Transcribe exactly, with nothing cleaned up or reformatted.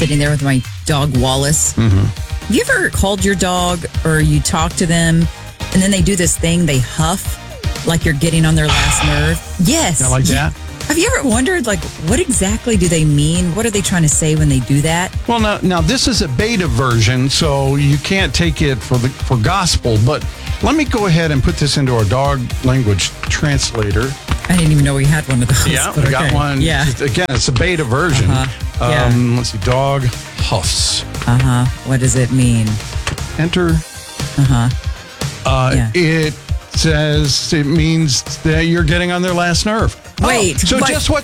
sitting there with my dog Wallace. Mm-hmm. Have you ever called your dog or you talk to them and then they do this thing, they huff like you're getting on their last nerve? Yes. Yeah, like that? Have you ever wondered, like, what exactly do they mean? What are they trying to say when they do that? Well, now, now this is a beta version, so you can't take it for the for gospel. But let me go ahead and put this into our dog language translator. I didn't even know we had one of those. Yeah, but we got okay. one. Yeah. Just- again, it's a beta version. Uh-huh. Yeah. Um, let's see, dog huffs. Uh huh. What does it mean? Enter. Uh huh. Uh, Yeah. It says it means that you're getting on their last nerve. Wait, Oh, so but- just what